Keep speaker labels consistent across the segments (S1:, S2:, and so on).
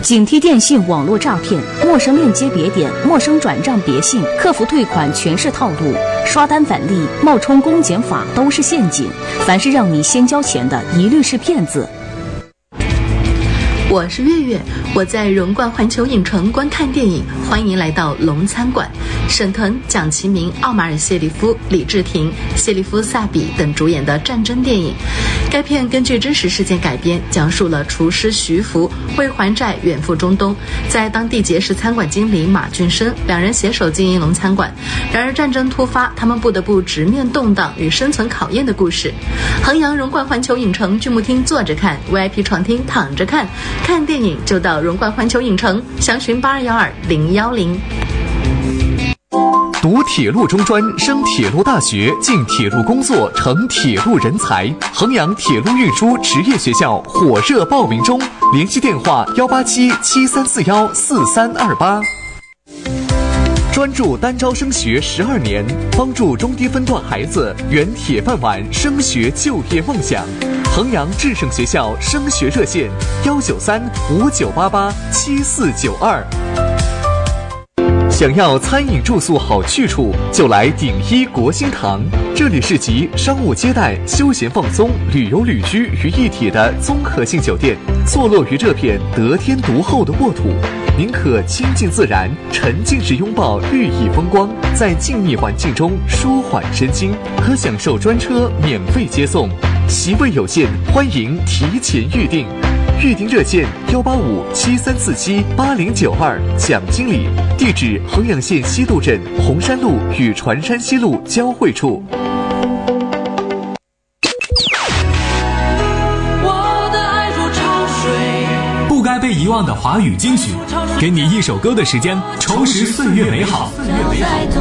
S1: 警惕电信网络诈骗，陌生链接别点，陌生转账别信，客服退款全是套路，刷单返利、冒充公检法都是陷阱。凡是让你先交钱的，一律是骗子。
S2: 我是月月，我在荣冠环球影城观看电影，欢迎来到龙餐馆。沈腾、蒋奇明、奥马尔·谢利夫、李治廷、谢利夫·萨比等主演的战争电影。该片根据真实事件改编，讲述了厨师徐福为还债远赴中东，在当地结识餐馆经理马俊生，两人携手经营龙餐馆。然而战争突发，他们不得不直面动荡与生存考验的故事。衡阳荣冠环球影城剧目厅坐着看， VIP 床厅躺着看。看电影就到荣冠环球影城，详询8212-010。
S3: 读铁路中专，升铁路大学，进铁路工作，成铁路人才。衡阳铁路运输职业学校火热报名中，联系电话187-7341-4328。专注单招升学12年，帮助中低分段孩子圆铁饭碗升学就业梦想。衡阳智胜学校升学热线193-5988-7492。想要餐饮住宿好去处，就来鼎一国兴堂。这里是集商务接待、休闲放松、旅游旅居于一体的综合性酒店，坐落于这片得天独厚的沃土。您可亲近自然，沉浸式拥抱寓意风光，在静谧环境中舒缓身心，可享受专车免费接送。席位有限，欢迎提前预订。预订热线185-7347-8092，蒋经理。地址：衡阳县西渡镇红山路与船山西路交汇处。
S4: 不该被遗忘的华语金曲，给你一首歌的时间，重拾岁月美好。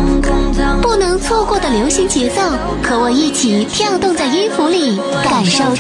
S5: 不能错过的流行节奏，和我一起跳动在音符里，感受